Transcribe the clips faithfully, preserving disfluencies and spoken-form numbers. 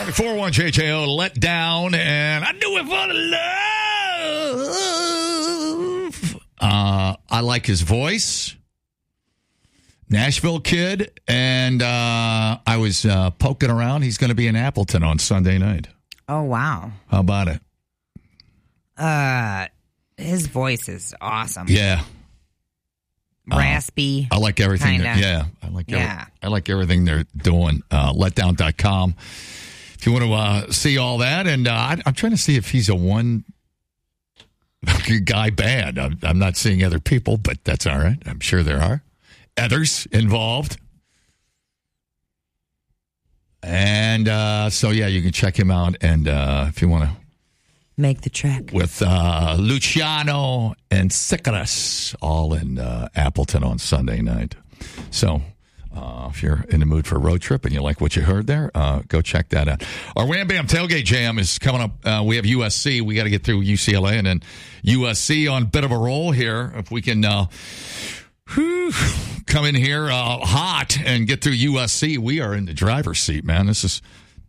four one J J O, Let Down, and I do it for the love. Uh, I like his voice. Nashville kid, and uh, I was uh, poking around. He's going to be in Appleton on Sunday night. Oh, wow. How about it? Uh, his voice is awesome. Yeah. Raspy. Uh, I like everything. Kinda. Yeah. I like every, Yeah. I like everything they're doing. Uh, letdown dot com. If you want to uh, see all that, and uh, I, I'm trying to see if he's a one guy band. I'm, I'm not seeing other people, but that's all right. I'm sure there are others involved. And uh, so, yeah, you can check him out. And uh, if you want to make the trek with uh, Luciano and Sicaris, all in uh, Appleton on Sunday night. So uh, if you're in the mood for a road trip and you like what you heard there, uh, go check that out. Our Wham Bam Tailgate Jam is coming up. Uh, we have U S C. We got to get through U C L A and then U S C on a bit of a roll here. If we can uh, whew, come in here uh, hot and get through U S C, we are in the driver's seat, man. This is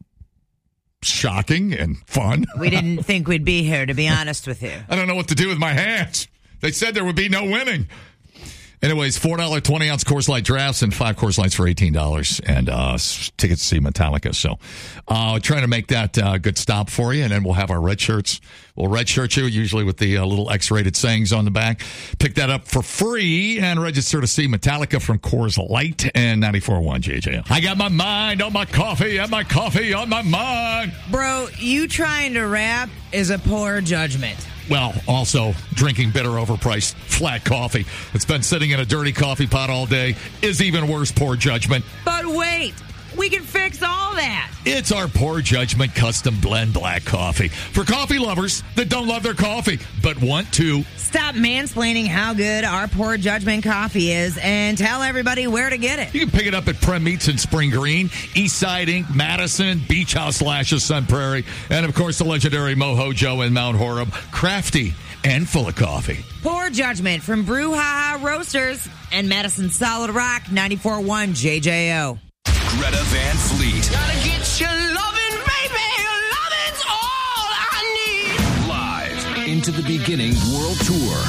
shocking and fun. We didn't think we'd be here, to be honest with you. I don't know what to do with my hands. They said there would be no winning. Anyways, four dollars twenty-ounce Coors Light drafts and five Coors Lights for eighteen dollars. And uh, tickets to see Metallica. So uh, trying to make that a uh, good stop for you. And then we'll have our red shirts. We'll red shirt you, usually with the uh, little X-rated sayings on the back. Pick that up for free and register to see Metallica from Coors Light and ninety-four point one J J. I got my mind on my coffee and my coffee on my mind. Bro, you trying to rap is a poor judgment. Well, also, drinking bitter, overpriced, flat coffee that's been sitting in a dirty coffee pot all day is even worse poor judgment. But wait, we can fix all that. It's our Poor Judgment Custom Blend Black Coffee. For coffee lovers that don't love their coffee, but want to. Stop mansplaining how good our Poor Judgment coffee is and tell everybody where to get it. You can pick it up at Prem Meats in Spring Green, Eastside Incorporated, Madison, Beach House Lashes, Sun Prairie, and, of course, the legendary Mojo Joe in Mount Horeb. Crafty and full of coffee. Poor Judgment from Brouhaha Roasters and Madison Solid Rock, ninety-four point one J J O. Greta Van Fleet. Gotta get your loving, baby. Your loving's all I need. Live into the beginning world tour.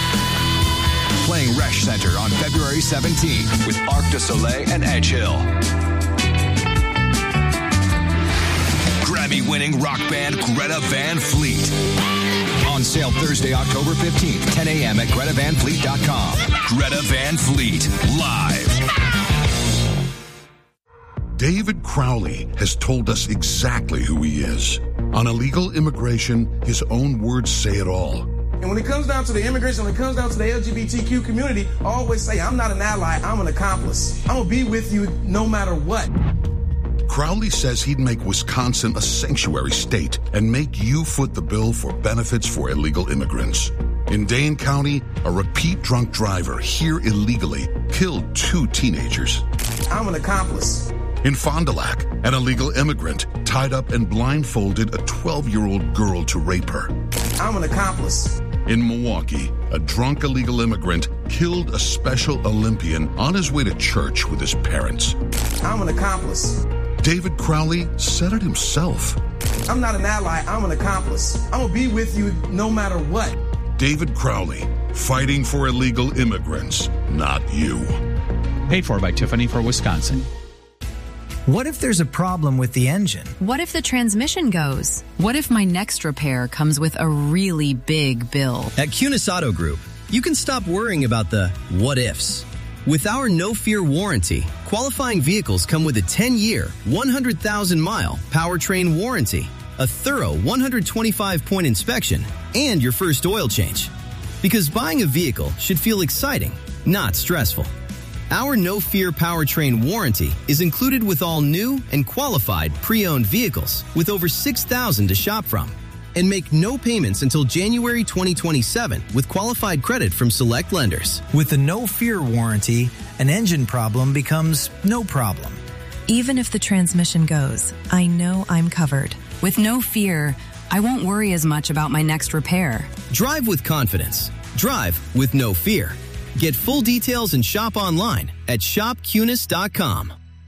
Playing Resch Center on February seventeenth with Arc de Soleil and Edge Hill. Grammy-winning rock band Greta Van Fleet. On sale Thursday, October fifteenth, ten a.m. at greta van fleet dot com. Greta Van Fleet, live. David Crowley has told us exactly who he is. On illegal immigration, his own words say it all. And when it comes down to the immigration, when it comes down to the L G B T Q community, I always say, I'm not an ally, I'm an accomplice. I'm going to be with you no matter what. Crowley says he'd make Wisconsin a sanctuary state and make you foot the bill for benefits for illegal immigrants. In Dane County, a repeat drunk driver here illegally killed two teenagers. I'm an accomplice. In Fond du Lac, an illegal immigrant tied up and blindfolded a twelve-year-old girl to rape her. I'm an accomplice. In Milwaukee, a drunk illegal immigrant killed a Special Olympian on his way to church with his parents. I'm an accomplice. David Crowley said it himself. I'm not an ally, I'm an accomplice. I'm going to be with you no matter what. David Crowley, fighting for illegal immigrants, not you. Paid for by Tiffany for Wisconsin. What if there's a problem with the engine? What if the transmission goes? What if my next repair comes with a really big bill? At Kunis Auto Group, you can stop worrying about the what ifs. With our no-fear warranty, qualifying vehicles come with a ten-year, one hundred thousand mile powertrain warranty, a thorough one hundred twenty-five point inspection, and your first oil change. Because buying a vehicle should feel exciting, not stressful. Our no-fear powertrain warranty is included with all new and qualified pre-owned vehicles with over six thousand to shop from. And make no payments until January twenty twenty-seven with qualified credit from select lenders. With the no-fear warranty, an engine problem becomes no problem. Even if the transmission goes, I know I'm covered. With no fear, I won't worry as much about my next repair. Drive with confidence. Drive with no fear. Get full details and shop online at shop kunis dot com.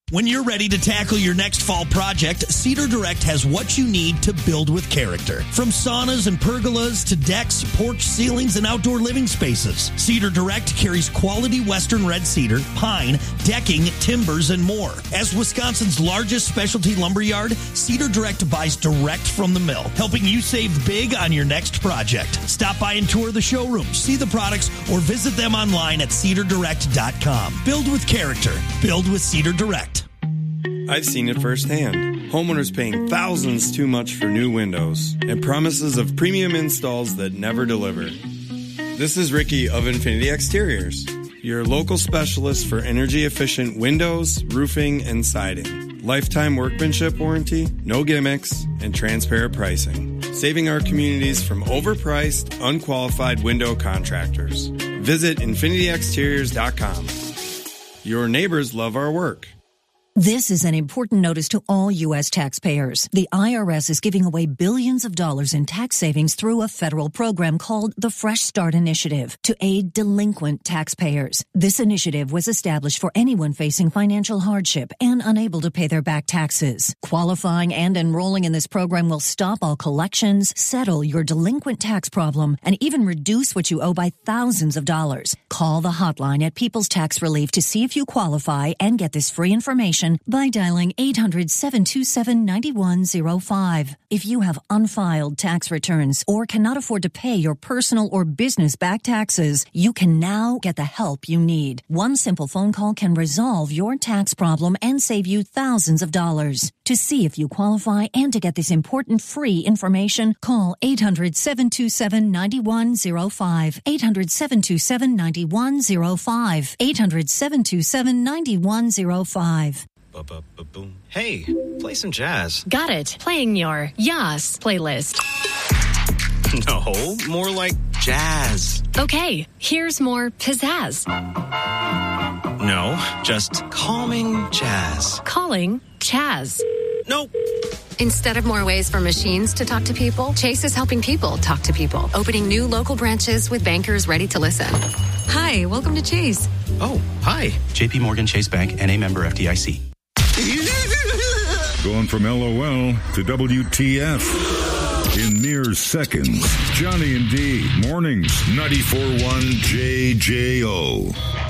When you're ready to tackle your next fall project, Cedar Direct has what you need to build with character. From saunas and pergolas to decks, porch ceilings, and outdoor living spaces, Cedar Direct carries quality Western red cedar, pine, decking, timbers, and more. As Wisconsin's largest specialty lumber yard, Cedar Direct buys direct from the mill, helping you save big on your next project. Stop by and tour the showroom, see the products, or visit them online at cedar direct dot com. Build with character. Build with Cedar Direct. I've seen it firsthand. Homeowners paying thousands too much for new windows and promises of premium installs that never deliver. This is Ricky of Infinity Exteriors, your local specialist for energy-efficient windows, roofing, and siding. Lifetime workmanship warranty, no gimmicks, and transparent pricing. Saving our communities from overpriced, unqualified window contractors. Visit infinity exteriors dot com. Your neighbors love our work. This is an important notice to all U S taxpayers. The I R S is giving away billions of dollars in tax savings through a federal program called the Fresh Start Initiative to aid delinquent taxpayers. This initiative was established for anyone facing financial hardship and unable to pay their back taxes. Qualifying and enrolling in this program will stop all collections, settle your delinquent tax problem, and even reduce what you owe by thousands of dollars. Call the hotline at People's Tax Relief to see if you qualify and get this free information by dialing eight hundred, seven two seven, nine one zero five. If you have unfiled tax returns or cannot afford to pay your personal or business back taxes, you can now get the help you need. One simple phone call can resolve your tax problem and save you thousands of dollars. To see if you qualify and to get this important free information, call eight hundred, seven two seven, nine one zero five. eight hundred, seven two seven, nine one zero five. eight hundred, seven two seven, nine one zero five. Hey, play some jazz. Got it. Playing your Yas playlist. No, more like jazz. Okay, here's more pizzazz. No, just calming jazz. Calling Chaz. Nope. Instead of more ways for machines to talk to people, Chase is helping people talk to people, opening new local branches with bankers ready to listen. Hi, welcome to Chase. Oh, hi. J P Morgan Chase Bank, N A member F D I C. Going from L O L to W T F in mere seconds. Johnny and D, mornings, ninety-four point one J J O.